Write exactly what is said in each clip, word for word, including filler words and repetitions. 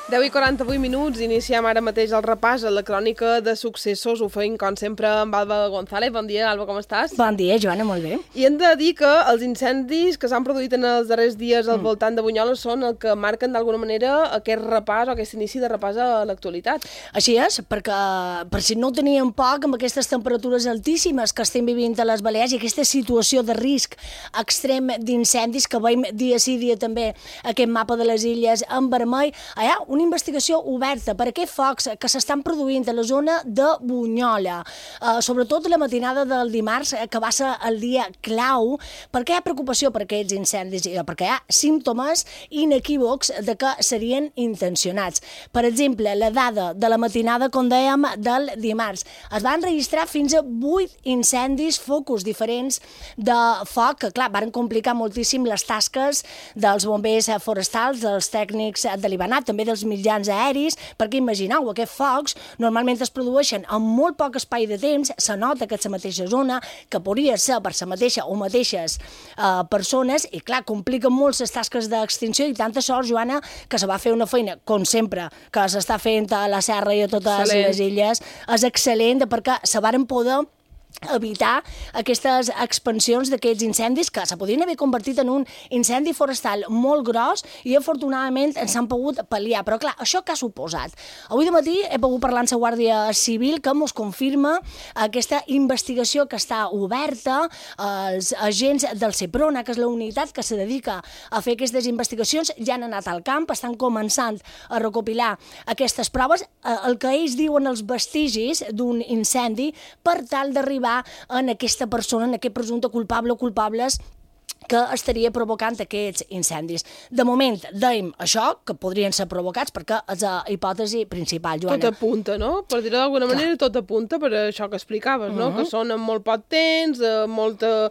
deu i quaranta-vuit minuts, iniciem ara mateix el repàs a la crònica de successos. Ho feim, com sempre, amb Alba González. Bon dia, Alba, com estàs? Bon dia, Joana, molt bé. I hem de dir que els incendis que s'han produït en els darrers dies al Mm. voltant de Bunyola són el que marquen d'alguna manera aquest repàs o aquest inici de repàs a l'actualitat. Així és, perquè per si no ho teníem poc, amb aquestes temperatures altíssimes que estem vivint a les Balears i aquesta situació de risc extrem d'incendis que veiem dia sí dia també aquest mapa de les illes en vermell, hi ha una investigació oberta per aquests focs que s'estan produint a la zona de Bunyola, uh, sobretot la matinada del dimarts, que va ser el dia clau, perquè hi ha preocupació per aquests incendis, perquè hi ha símptomes inequívocs de que serien intencionats. Per exemple, la dada de la matinada, com dèiem, del dimarts. Es van registrar fins a vuit incendis, focus diferents de foc, que clar, van complicar moltíssim les tasques dels bombers forestals, dels tècnics de l'Ibanat, també dels mitjans aeris, perquè imagineu, aquests focs normalment es produeixen en molt poc espai de temps, se nota que és la mateixa zona, que podria ser per la mateixa o mateixes eh, persones, i clar, compliquen molt les tasques d'extinció, i tanta sort, Joana, que se va fer una feina, com sempre, que s'està fent a la serra i a totes excel·lent. Les illes, és excel·lent, perquè se varen poder evitar aquestes expansions d'aquests incendis que se podrien haver convertit en un incendi forestal molt gros i afortunadament s'han pogut pal·liar. Però clar, això què ha suposat? Avui de matí he pogut parlar amb la Guàrdia Civil que mos confirma aquesta investigació que està oberta. Els agents del CEPRONA, que és la unitat que se dedica a fer aquestes investigacions, ja han anat al camp, estan començant a recopilar aquestes proves, el que ells diuen els vestigis d'un incendi per tal d'arribar en aquesta persona, en aquest presumpte culpable o culpables que estaria provocant aquests incendis. De moment, dèiem això, que podrien ser provocats, perquè és la hipòtesi principal, Joana. Tot apunta, no? Per dir-ho d'alguna manera, tot apunta per això que explicaves, no? Uh-huh. Que són en molt poc temps, eh, molt eh,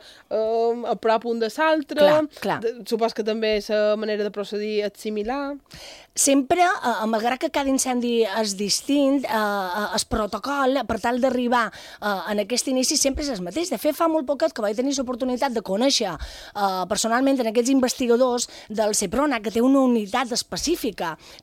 a prop un de l'altre. Clar, clar. Supos que també la manera de procedir és similar. Sempre, eh, malgrat que cada incendi és distint, eh, el protocol per tal d'arribar eh, en aquest inici sempre és el mateix. De fet, fa molt poquet que vaig tenir l'oportunitat de conèixer eh, personalment en aquests investigadors del CEPRONA, que té una unitat específica